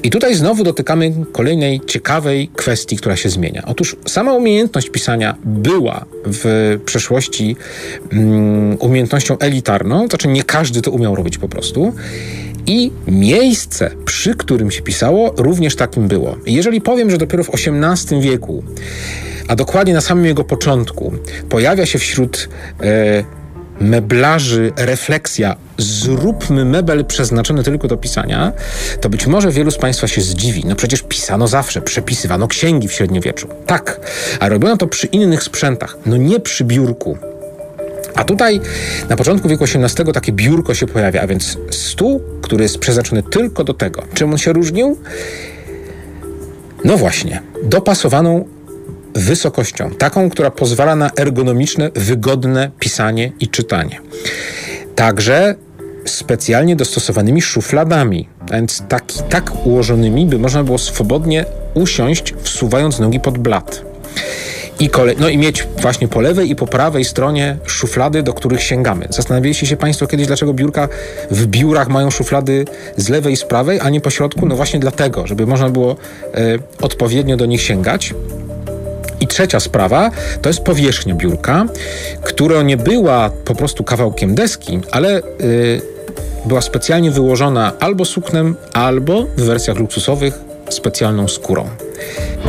I tutaj znowu dotykamy kolejnej ciekawej kwestii, która się zmienia. Otóż sama umiejętność pisania była w przeszłości umiejętnością elitarną, to znaczy nie każdy to umiał robić po prostu. I miejsce, przy którym się pisało, również takim było. I jeżeli powiem, że dopiero w XVIII wieku, a dokładnie na samym jego początku, pojawia się wśród meblarzy refleksja zróbmy mebel przeznaczony tylko do pisania, to być może wielu z Państwa się zdziwi. No przecież pisano zawsze, przepisywano księgi w średniowieczu. Tak, a robiono to przy innych sprzętach, no nie przy biurku. A tutaj na początku wieku XVIII takie biurko się pojawia, a więc stół, który jest przeznaczony tylko do tego. Czym on się różnił? No właśnie, dopasowaną wysokością, taką, która pozwala na ergonomiczne, wygodne pisanie i czytanie. Także specjalnie dostosowanymi szufladami, a więc tak ułożonymi, by można było swobodnie usiąść, wsuwając nogi pod blat. I mieć właśnie po lewej i po prawej stronie szuflady, do których sięgamy. Zastanawialiście się Państwo kiedyś, dlaczego biurka w biurach mają szuflady z lewej i z prawej, a nie po środku? No właśnie dlatego, żeby można było odpowiednio do nich sięgać. I trzecia sprawa to jest powierzchnia biurka, która nie była po prostu kawałkiem deski, ale była specjalnie wyłożona albo suknem, albo w wersjach luksusowych specjalną skórą.